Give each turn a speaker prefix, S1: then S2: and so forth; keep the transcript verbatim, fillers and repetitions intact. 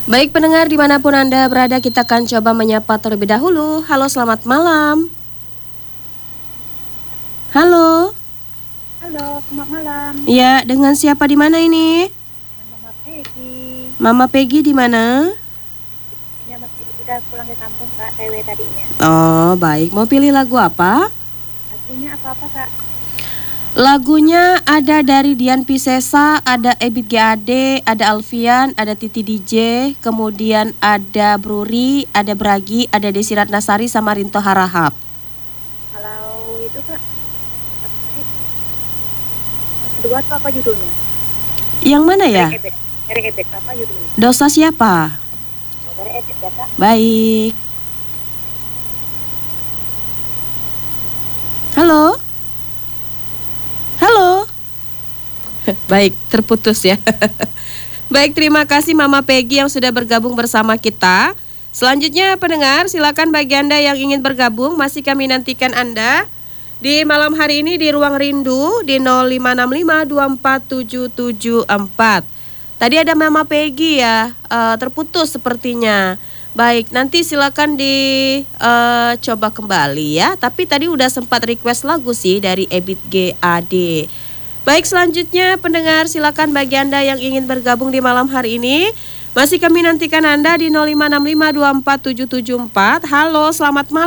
S1: Baik pendengar dimanapun Anda berada, kita akan coba menyapa terlebih dahulu. Halo, selamat malam. Halo.
S2: Halo, selamat malam.
S1: Ya, dengan siapa di mana ini?
S2: Mama Peggy.
S1: Mama Peggy di mana?
S2: Ini masih sudah pulang ke kampung Kak, T W tadinya.
S1: Oh, baik. Mau pilih lagu apa?
S2: Lagunya apa-apa Kak?
S1: Lagunya ada dari Dian Piscesa, ada Ebit G A D, ada Alfian, ada Titi D J, kemudian ada Bruri, ada Bragi, ada Desi Ratnasari sama Rinto Harahap.
S2: Kalau itu Kak, apa tadi? Kedua itu apa judulnya?
S1: Yang mana ya?
S2: Dari Ebet. Dari Ebet apa judulnya?
S1: Dosa siapa?
S2: Oh, dari Ebet ya Kak.
S1: Baik. Halo? Halo? Baik, terputus ya. Baik, terima kasih Mama Peggy yang sudah bergabung bersama kita. Selanjutnya pendengar, silakan bagi Anda yang ingin bergabung, masih kami nantikan Anda di malam hari ini di Ruang Rindu di nol lima enam lima dua empat tujuh tujuh empat. Tadi ada Mama Peggy ya, uh, terputus sepertinya. Baik, nanti silakan dicoba uh, kembali ya. Tapi tadi udah sempat request lagu sih dari Ebit G A D. Baik, selanjutnya pendengar silakan bagi Anda yang ingin bergabung di malam hari ini. Masih kami nantikan Anda di nol lima enam lima dua empat tujuh tujuh empat. Halo, selamat malam.